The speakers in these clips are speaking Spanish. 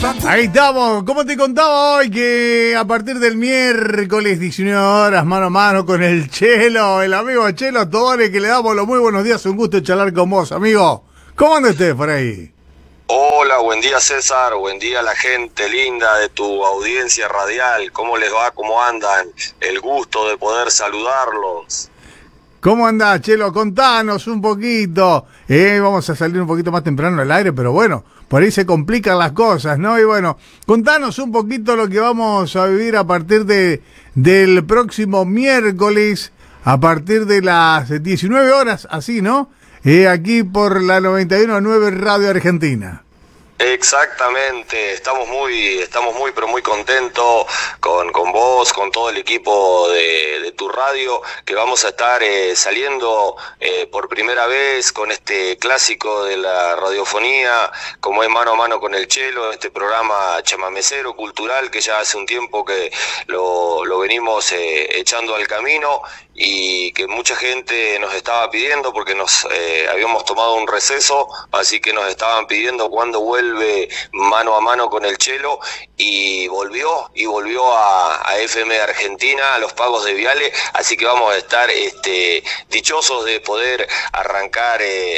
Ahí estamos, como te contaba hoy, que a partir del miércoles 19 horas, mano a mano con el Chelo, el amigo Chelo Todone, que le damos los muy buenos días, un gusto charlar con vos, amigo. ¿Cómo anda usted por ahí? Hola, buen día César, buen día a la gente linda de tu audiencia radial, ¿cómo les va? ¿Cómo andan? El gusto de poder saludarlos. ¿Cómo anda, Chelo? Contanos un poquito. Vamos a salir un poquito más temprano al aire, pero bueno, por ahí se complican las cosas, ¿no? Y bueno, contanos un poquito lo que vamos a vivir a partir del próximo miércoles, a partir de las 19 horas, así, ¿no? Aquí por la 91.9 Radio Argentina. Exactamente, estamos muy pero muy contentos con vos, con todo el equipo de tu radio, que vamos a estar saliendo por primera vez con este clásico de la radiofonía, como es Mano a Mano con el Chelo, este programa chamamecero, cultural, que ya hace un tiempo que lo venimos echando al camino y que mucha gente nos estaba pidiendo porque nos habíamos tomado un receso, así que nos estaban pidiendo cuándo vuelve Mano a Mano con el Chelo, y volvió a FM Argentina, a los pagos de Viale, así que vamos a estar dichosos de poder arrancar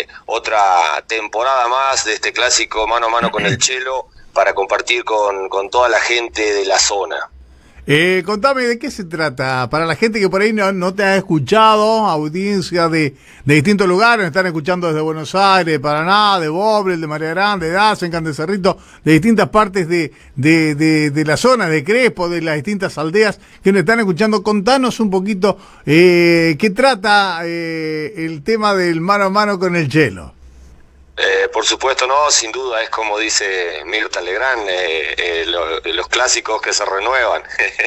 otra temporada más de este clásico Mano a Mano con el Chelo para compartir con toda la gente de la zona. Contame, ¿de qué se trata? Para la gente que por ahí no te ha escuchado, audiencia de distintos lugares, nos están escuchando desde Buenos Aires, de Paraná, de Bobrel, de María Grande, de Asencan, de Cerrito, de distintas partes de la zona, de Crespo, de las distintas aldeas que nos están escuchando. Contanos un poquito qué trata el tema del Mano a Mano con el Chelo. Por supuesto, no, sin duda, es como dice Mirta Legrand, los clásicos que se renuevan.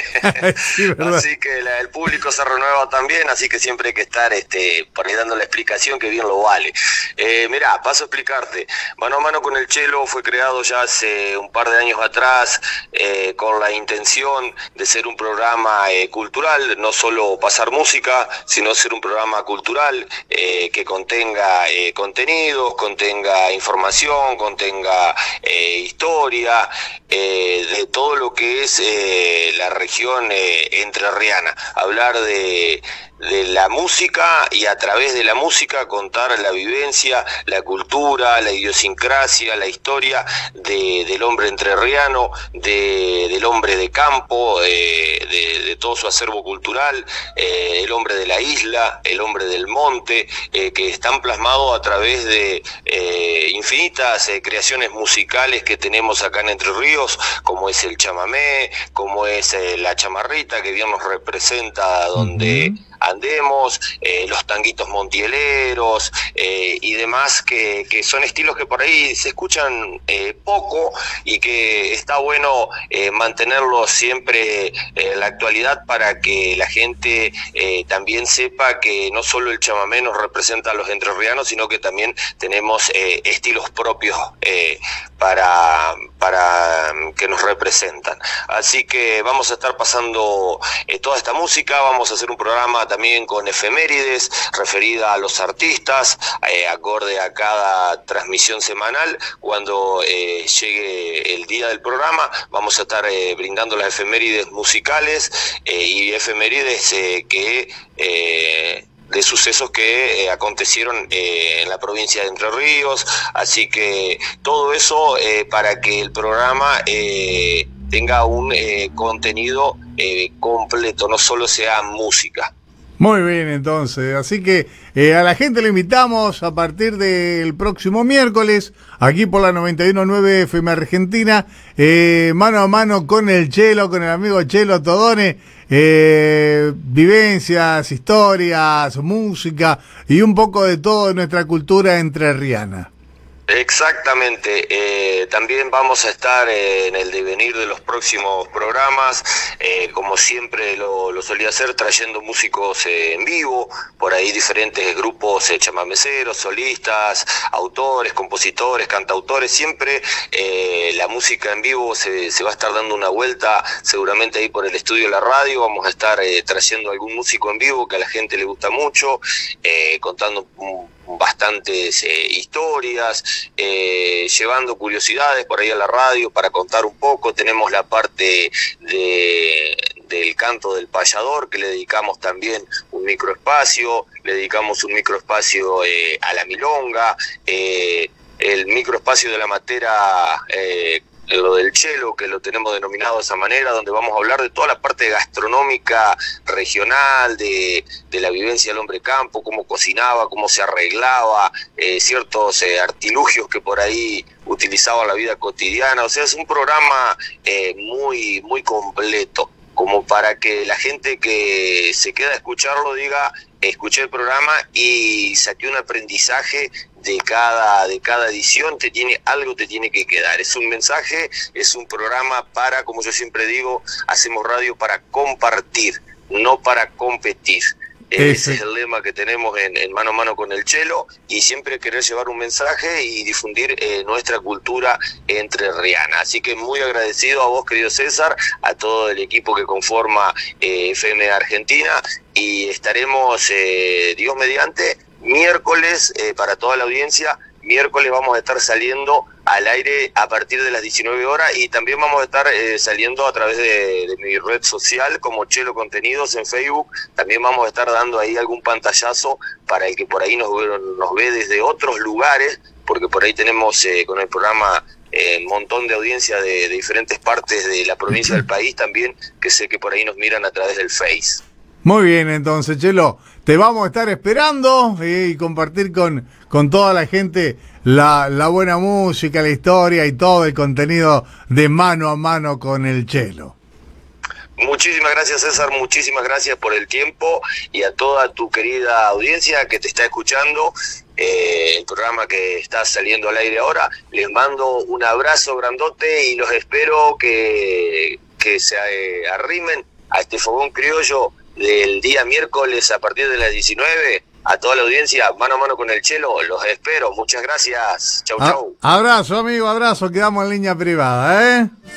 Sí, así que el público se renueva también, así que siempre hay que estar por ahí dando la explicación que bien lo vale. Mirá, paso a explicarte. Mano a Mano con el Chelo fue creado ya hace un par de años atrás con la intención de ser un programa cultural, no solo pasar música, sino ser un programa cultural que contenga contenidos, contenga información, contenga historia de todo lo que es la región entrerriana, hablar de la música y a través de la música contar la vivencia, la cultura, la idiosincrasia, la historia del hombre entrerriano, del hombre de campo, de todo su acervo cultural, el hombre de la isla, el hombre del monte, que están plasmados a través de infinitas creaciones musicales que tenemos acá en Entre Ríos, como es el chamamé, como es la chamarrita, que bien nos representa donde andemos, los tanguitos montieleros y demás, que son estilos que por ahí se escuchan poco y que está bueno mantenerlos siempre en la actualidad para que la gente también sepa que no solo el chamamé nos representa a los entrerrianos, sino que también tenemos estilos propios para que nos representan. Así que vamos a estar pasando toda esta música, vamos a hacer un programa también con efemérides referida a los artistas, acorde a cada transmisión semanal. Cuando llegue el día del programa vamos a estar brindando las efemérides musicales y efemérides de sucesos que acontecieron en la provincia de Entre Ríos, así que todo eso para que el programa tenga un contenido completo, no solo sea música. Muy bien, entonces, así que a la gente le invitamos a partir del próximo miércoles, aquí por la 91.9 FM Argentina, mano a mano con el Chelo, con el amigo Chelo Todone, vivencias, historias, música y un poco de todo de nuestra cultura entrerriana. Exactamente, también vamos a estar en el devenir de los próximos programas, como siempre lo solía hacer, trayendo músicos en vivo, por ahí diferentes grupos chamameceros, solistas, autores, compositores, cantautores, siempre la música en vivo se va a estar dando una vuelta, seguramente ahí por el estudio de la radio, vamos a estar trayendo algún músico en vivo que a la gente le gusta mucho, contando bastantes historias, llevando curiosidades por ahí a la radio para contar un poco. Tenemos la parte del canto del payador, que le dedicamos también un microespacio, le dedicamos un microespacio a la milonga, el microespacio de la matera, lo del chelo, que lo tenemos denominado de esa manera, donde vamos a hablar de toda la parte gastronómica regional, de la vivencia del hombre campo, cómo cocinaba, cómo se arreglaba, ciertos artilugios que por ahí utilizaba en la vida cotidiana. O sea, es un programa muy, muy completo, como para que la gente que se queda a escucharlo diga, escuché el programa y saqué un aprendizaje de cada edición, te tiene que quedar. Es un mensaje, es un programa para, como yo siempre digo, hacemos radio para compartir, no para competir. Ese es el lema que tenemos en Mano a Mano con el Chelo, y siempre querer llevar un mensaje y difundir nuestra cultura entrerriana. Así que muy agradecido a vos, querido César, a todo el equipo que conforma FM Argentina, y estaremos, Dios mediante, miércoles, para toda la audiencia, miércoles vamos a estar saliendo al aire a partir de las 19 horas, y también vamos a estar saliendo a través de mi red social como Chelo Contenidos en Facebook. También vamos a estar dando ahí algún pantallazo para el que por ahí nos ve desde otros lugares, porque por ahí tenemos con el programa un montón de audiencia de diferentes partes de la provincia del país también, que sé que por ahí nos miran a través del Face. Muy bien, entonces, Chelo, te vamos a estar esperando y compartir con toda la gente la buena música, la historia y todo el contenido de Mano a Mano con el Chelo. Muchísimas gracias, César, muchísimas gracias por el tiempo, y a toda tu querida audiencia que te está escuchando, el programa que está saliendo al aire ahora. Les mando un abrazo grandote y los espero que se arrimen a este fogón criollo del día miércoles a partir de las 19. A toda la audiencia, Mano a Mano con el Chelo, los espero. Muchas gracias. Chau, chau. Abrazo, amigo, abrazo. Quedamos en línea privada, ¿eh?